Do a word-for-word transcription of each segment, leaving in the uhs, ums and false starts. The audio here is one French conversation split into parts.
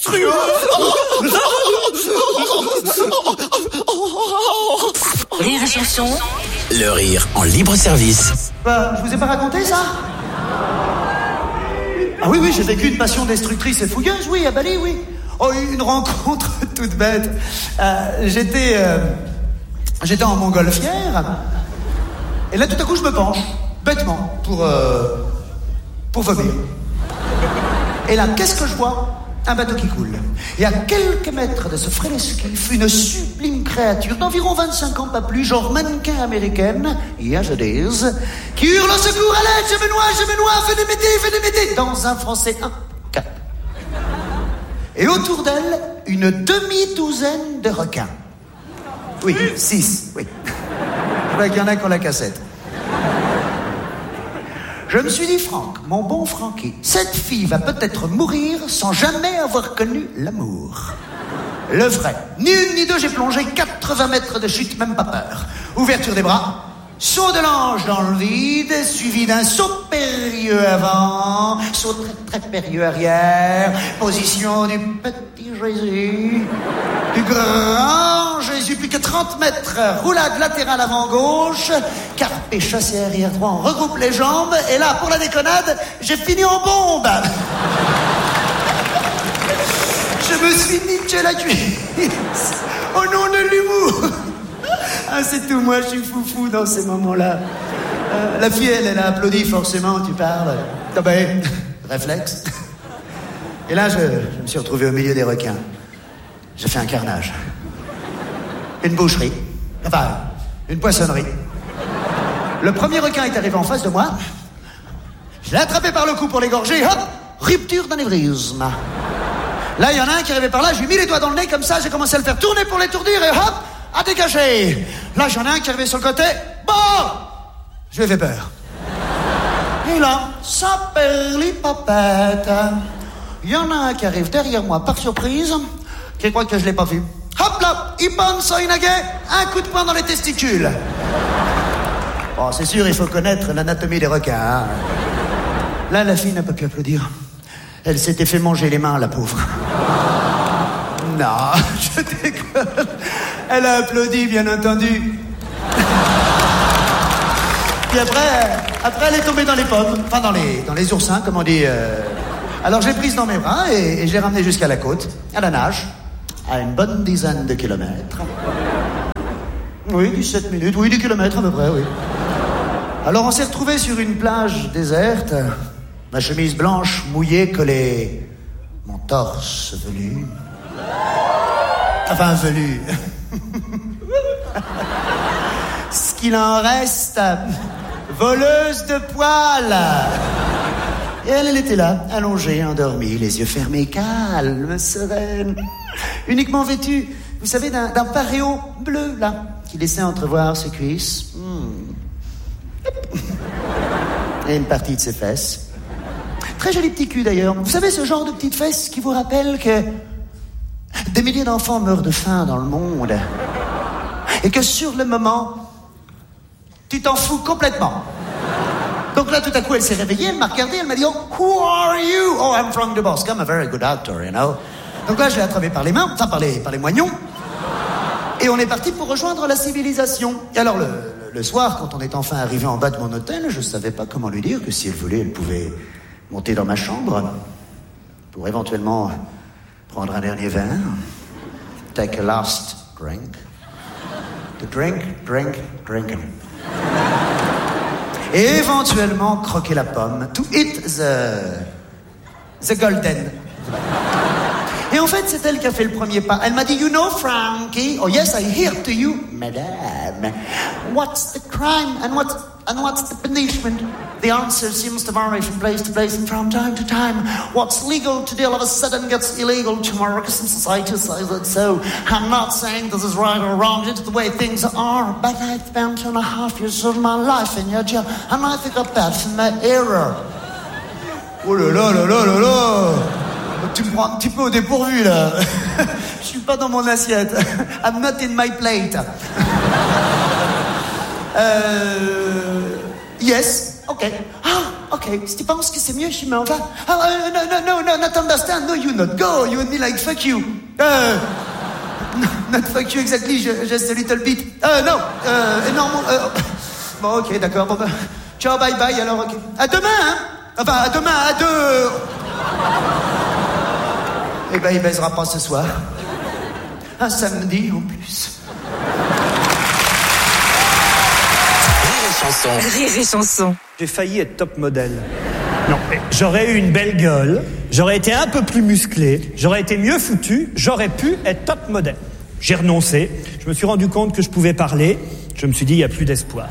monstrueux. Rire et chanson. Le rire en libre service. Bah, je vous ai pas raconté ça? Ah oui, oui, j'ai vécu une passion destructrice et fougueuse, oui, à Bali, oui. Oh, une rencontre toute bête. Euh, j'étais, euh, j'étais en montgolfière. Et là, tout à coup, je me penche, bêtement, pour, euh, pour vomir. Et là, qu'est-ce que je vois? Un bateau qui coule. Et à quelques mètres de ce frêle esquif, une sublime créature d'environ vingt-cinq ans, pas plus, genre mannequin américaine, yes it is, qui hurle au secours, à l'aide, je me noie, je me noie, venez m'aider, venez m'aider, dans un français impeccable. Et autour d'elle, une demi-douzaine de requins. Oui, six, oui. Je vois qu'il y en a qui ont la cassette. Je me suis dit, Franck, mon bon Francky, cette fille va peut-être mourir sans jamais avoir connu l'amour. Le vrai. Ni une ni deux, j'ai plongé quatre-vingts mètres de chute, même pas peur. Ouverture des bras, saut de l'ange dans le vide, suivi d'un saut périlleux avant, saut très très périlleux arrière, position du petit Jésus, du grand Jésus, plus que trente mètres, roulade latérale avant gauche, carpé chassé arrière droit, on regroupe les jambes, et là, pour la déconnade, j'ai fini en bombe. Je me suis niqué la cuisse, au nom de l'humour. Ah, c'est tout, moi, je suis foufou dans ces moments-là. Euh, la fille, elle, elle a applaudi, forcément, tu parles. Ah ben, réflexe. Et là, je, je me suis retrouvé au milieu des requins. J'ai fait un carnage. Une boucherie. Enfin, une poissonnerie. Le premier requin est arrivé en face de moi. Je l'ai attrapé par le cou pour l'égorger. Hop, rupture d'anévrisme. Là, il y en a un qui arrivait par là. Je lui ai mis les doigts dans le nez, comme ça, j'ai commencé à le faire tourner pour l'étourdir, et hop, à dégager. Là, j'en ai un qui arrivait sur le côté. Bon, je lui ai fait peur. Et là, ça perlipapette. Il y en a un qui arrive derrière moi par surprise, qui croit que je l'ai pas vu. Hop là, Ippon Soinage, un coup de poing dans les testicules. Bon, c'est sûr, il faut connaître l'anatomie des requins. Hein. Là, la fille n'a pas pu applaudir. Elle s'était fait manger les mains, la pauvre. Non, je déconne. Elle a applaudi, bien entendu. Puis après, après, elle est tombée dans les pommes. Enfin, dans les, dans les oursins, comme on dit. Euh... Alors, j'ai prise dans mes bras et, et je l'ai ramenée jusqu'à la côte, à la nage, à une bonne dizaine de kilomètres. Oui, dix-sept minutes. Oui, dix kilomètres à peu près, oui. Alors, on s'est retrouvés sur une plage déserte. Ma chemise blanche, mouillée, collée. Mon torse velu. Enfin, velu. Ce qu'il en reste. Voleuse de poils. Et elle, elle était là, allongée, endormie, les yeux fermés, calme, sereine. Uniquement vêtue, vous savez, d'un, d'un paréo bleu, là, qui laissait entrevoir ses cuisses. Hmm. Et une partie de ses fesses. Très joli petit cul, d'ailleurs. Vous savez, ce genre de petites fesses qui vous rappellent que des milliers d'enfants meurent de faim dans le monde. Et que sur le moment, tu t'en fous complètement. Donc là, tout à coup, elle s'est réveillée, elle m'a regardé, elle m'a dit, oh, who are you? Oh, I'm Frank Dubosc, I'm a very good actor, you know. Donc là, je l'ai attrapé par les mains, enfin par les, par les moignons. Et on est parti pour rejoindre la civilisation. Et alors, le, le soir, quand on est enfin arrivé en bas de mon hôtel, je savais pas comment lui dire que si elle voulait, elle pouvait monter dans ma chambre pour éventuellement prendre un dernier verre. Take a last drink. To drink, drink, drinking. Et éventuellement croquer la pomme. To eat the... the golden. Et en fait, c'est elle qui a fait le premier pas. Elle m'a dit, you know, Frankie. Oh yes, I hear to you, madame. What's the crime and what and what's the punishment? The answer seems to vary from place to place and from time to time. What's legal today all of a sudden gets illegal tomorrow because some society says it so. I'm not saying this is right or wrong, it's the way things are. But I've spent two and a half years of my life in your jail and I think I'm bad for my error. Oh là là là là là là. Tu me prends un petit peu au dépourvu, là. Je suis pas dans mon assiette. I'm not in my plate. euh... Yes, ok. Ah, Okay, si tu penses que c'est mieux, je m'en vais. Oh, uh, no, no, no, no, not understand. No, you not go. You and me like fuck you. Uh, no, not fuck you exactly, just a little bit. Uh, no, uh, non, uh, bon, ok, d'accord. Bon, bah, ciao, bye bye, alors, ok. À demain, hein. Enfin, à demain, à deux... Eh ben, il baisera pas ce soir. Un samedi, en plus. Rire et chanson. Rire et chanson. J'ai failli être top modèle. Non, mais j'aurais eu une belle gueule, j'aurais été un peu plus musclé, j'aurais été mieux foutu, j'aurais pu être top modèle. J'ai renoncé, je me suis rendu compte que je pouvais parler, je me suis dit, il n'y a plus d'espoir.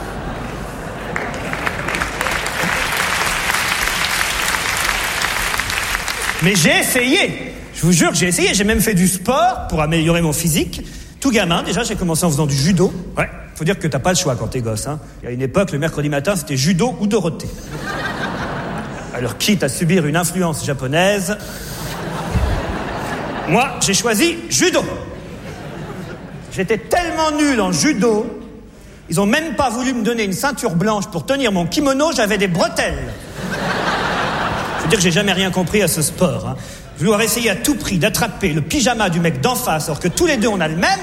Mais j'ai essayé, je vous jure que j'ai essayé, j'ai même fait du sport pour améliorer mon physique. Tout gamin, déjà, j'ai commencé en faisant du judo. Ouais, faut dire que t'as pas le choix quand t'es gosse, hein. Il y a une époque, le mercredi matin, c'était judo ou Dorothée. Alors, quitte à subir une influence japonaise, moi, j'ai choisi judo. J'étais tellement nul en judo, ils ont même pas voulu me donner une ceinture blanche pour tenir mon kimono, j'avais des bretelles. Je veux dire que j'ai jamais rien compris à ce sport, hein. Vouloir essayer à tout prix d'attraper le pyjama du mec d'en face alors que tous les deux on a le même.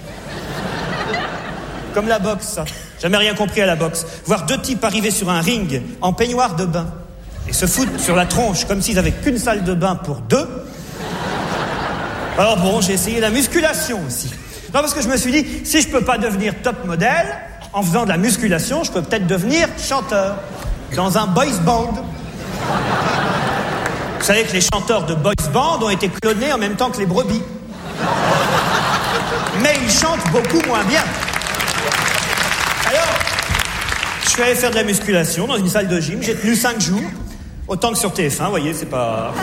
Comme la boxe, ça. Jamais rien compris à la boxe. Voir deux types arriver sur un ring en peignoir de bain et se foutre sur la tronche comme s'ils avaient qu'une salle de bain pour deux. Alors bon, j'ai essayé la musculation aussi. Non, parce que je me suis dit, si je peux pas devenir top modèle, en faisant de la musculation, je peux peut-être devenir chanteur dans un boys band. Vous savez que les chanteurs de boys band ont été clonés en même temps que les brebis. Mais ils chantent beaucoup moins bien. Alors, je suis allé faire de la musculation dans une salle de gym. J'ai tenu cinq jours. Autant que sur T F un, vous voyez, c'est pas...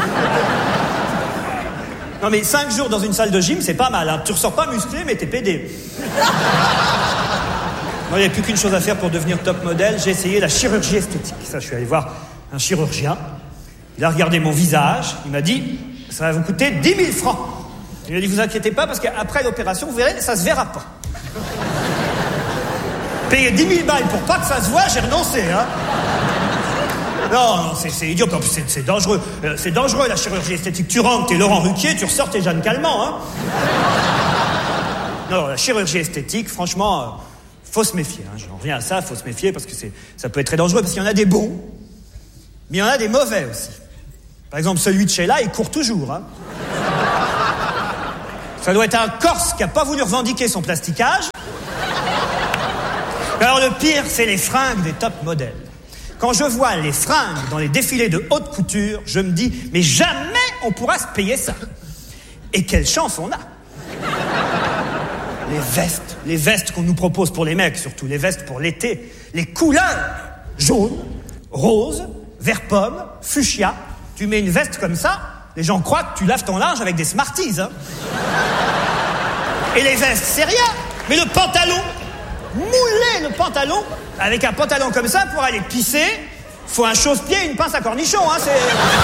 Non mais cinq jours dans une salle de gym, c'est pas mal, hein. Tu ressors pas musclé, mais t'es pédé. Moi, il n'y avait plus qu'une chose à faire pour devenir top modèle. J'ai essayé la chirurgie esthétique. Ça, je suis allé voir un chirurgien. Il a regardé mon visage, il m'a dit, ça va vous coûter dix mille francs. Il m'a dit, vous inquiétez pas, parce qu'après l'opération, vous verrez, ça se verra pas. Payer dix mille balles pour pas que ça se voit, j'ai renoncé, hein. Non, non, c'est, c'est idiot, en plus, c'est, c'est dangereux. Euh, c'est dangereux, la chirurgie esthétique. Tu rentres, t'es Laurent Ruquier, tu ressors, t'es Jeanne Calment, hein. Non, la chirurgie esthétique, franchement, euh, faut se méfier, hein. J'en reviens à ça, faut se méfier, parce que c'est, ça peut être très dangereux, parce qu'il y en a des bons, mais il y en a des mauvais aussi. Par exemple, celui de Sheila, il court toujours, hein. Ça doit être un Corse qui a pas voulu revendiquer son plasticage. Alors le pire, c'est les fringues des top modèles. Quand je vois les fringues dans les défilés de haute couture, je me dis, mais jamais on pourra se payer ça. Et quelle chance on a. Les vestes, les vestes qu'on nous propose pour les mecs, surtout les vestes pour l'été, les couleurs, jaune, rose, vert pomme, fuchsia. Tu mets une veste comme ça, les gens croient que tu laves ton linge avec des Smarties, hein. Et les vestes, c'est rien. Mais le pantalon, mouler le pantalon, avec un pantalon comme ça, pour aller pisser, faut un chausse-pied et une pince à cornichon, hein, c'est...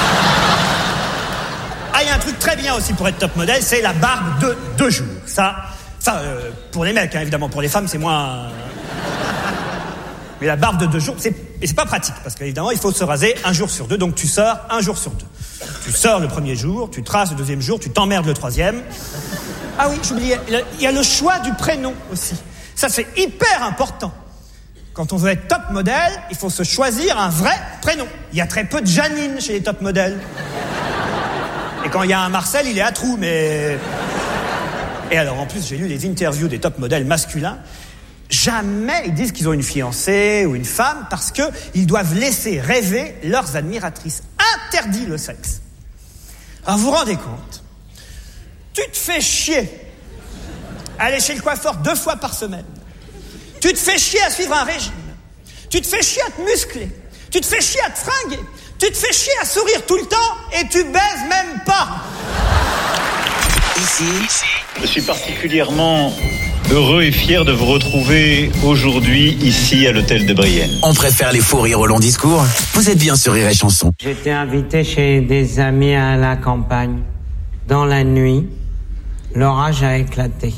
Ah, il y a un truc très bien aussi pour être top modèle, c'est la barbe de deux jours. Ça, ça euh, pour les mecs, hein, évidemment, pour les femmes, c'est moins... Mais la barbe de deux jours, c'est, et c'est pas pratique, parce qu'évidemment, il faut se raser un jour sur deux, donc tu sors un jour sur deux. Tu sors le premier jour, tu traces le deuxième jour, tu t'emmerdes le troisième. Ah oui, j'oubliais, il y a le choix du prénom aussi. Ça, c'est hyper important. Quand on veut être top modèle, il faut se choisir un vrai prénom. Il y a très peu de Janine chez les top modèles. Et quand il y a un Marcel, il est à trous, mais... Et alors, en plus, j'ai lu les interviews des top modèles masculins. Jamais ils disent qu'ils ont une fiancée ou une femme parce qu'ils doivent laisser rêver leurs admiratrices. Interdit le sexe. Alors, vous vous rendez compte? Tu te fais chier à aller chez le coiffeur deux fois par semaine. Tu te fais chier à suivre un régime. Tu te fais chier à te muscler. Tu te fais chier à te fringuer. Tu te fais chier à sourire tout le temps et tu baises même pas. Ici, je suis particulièrement heureux et fier de vous retrouver aujourd'hui ici à l'hôtel de Brienne. On préfère les faux rires au long discours. Vous êtes bien sur Rire et Chanson. J'étais invité chez des amis à la campagne. Dans la nuit, l'orage a éclaté.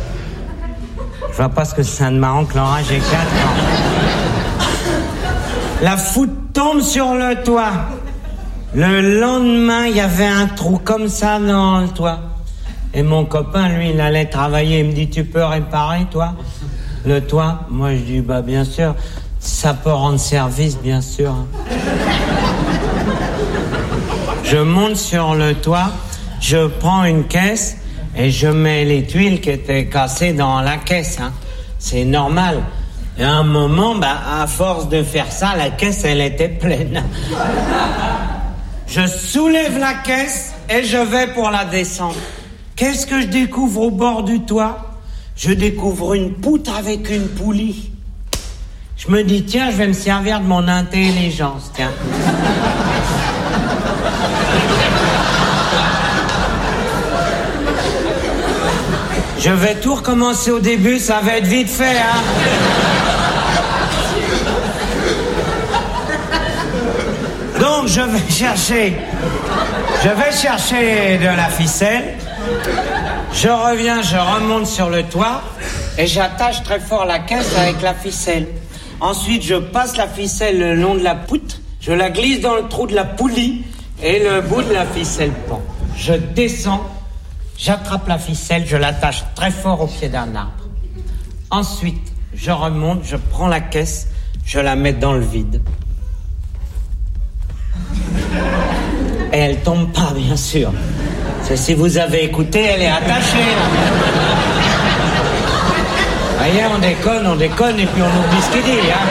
Je vois pas ce que c'est de marrant que l'orage éclate. La foudre tombe sur le toit. Le lendemain, il y avait un trou comme ça dans le toit. Et mon copain, lui, il allait travailler. Il me dit, tu peux réparer, toi, le toit? Moi, je dis, bah, bien sûr. Ça peut rendre service, bien sûr. Je monte sur le toit, je prends une caisse et je mets les tuiles qui étaient cassées dans la caisse. Hein. C'est normal. Et à un moment, bah, à force de faire ça, la caisse, elle était pleine. Je soulève la caisse et je vais pour la descendre. Qu'est-ce que je découvre au bord du toit? Je découvre une poutre avec une poulie. Je me dis, tiens, je vais me servir de mon intelligence, tiens. Je vais tout recommencer au début, ça va être vite fait, hein. Donc, je vais chercher, je vais chercher de la ficelle. Je reviens, je remonte sur le toit et j'attache très fort la caisse avec la ficelle. Ensuite, je passe la ficelle le long de la poutre, je la glisse dans le trou de la poulie et le bout de la ficelle pend. Je descends, j'attrape la ficelle, je l'attache très fort au pied d'un arbre. Ensuite, je remonte, je prends la caisse, je la mets dans le vide. Et elle tombe pas, bien sûr. C'est, si vous avez écouté, elle est attachée. Vous voyez, on déconne, on déconne, et puis on oublie ce qu'il dit, hein.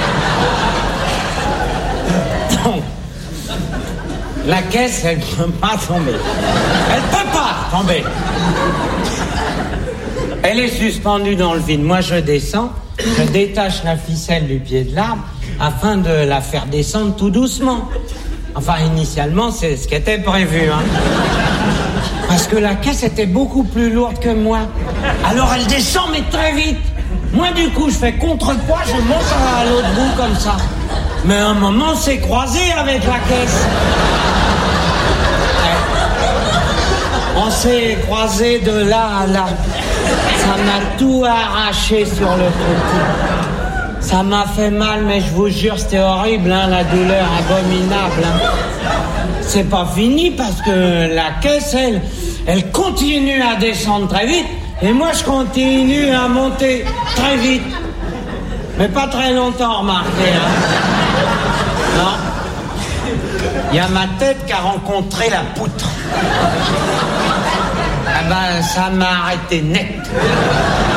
Donc, la caisse, elle ne peut pas tomber. Elle ne peut pas tomber. Elle est suspendue dans le vide. Moi, je descends, je détache la ficelle du pied de l'arbre afin de la faire descendre tout doucement. Enfin, initialement, c'est ce qui était prévu, hein. Parce que la caisse était beaucoup plus lourde que moi. Alors, elle descend, mais très vite. Moi, du coup, je fais contrepoids, je monte à l'autre bout comme ça. Mais à un moment, c'est croisé avec la caisse. On s'est croisé de là à là. Ça m'a tout arraché sur le côté. Ça m'a fait mal, mais je vous jure, c'était horrible, hein, la douleur abominable. Hein. C'est pas fini parce que la caisse, elle, elle continue à descendre très vite. Et moi, je continue à monter très vite. Mais pas très longtemps, remarquez. Hein. Non. Il y a ma tête qui a rencontré la poutre. Ah ben, ça m'a arrêté net.